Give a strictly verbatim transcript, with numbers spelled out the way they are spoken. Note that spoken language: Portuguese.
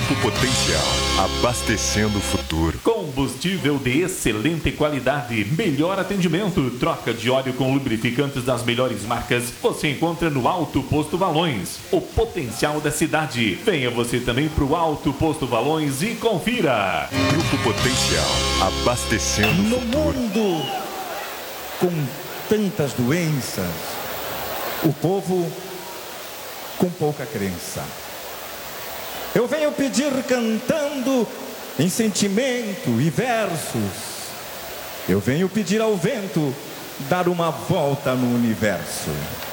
Grupo Potencial, abastecendo o futuro. Combustível de excelente qualidade, melhor atendimento, troca de óleo com lubrificantes das melhores marcas, você encontra no Alto Posto Valões, o potencial da cidade. Venha você também para o Alto Posto Valões e confira. Grupo Potencial, abastecendo o futuro. No mundo com tantas doenças, o povo com pouca crença. Eu venho pedir cantando em sentimento e versos. Eu venho pedir ao vento dar uma volta no universo.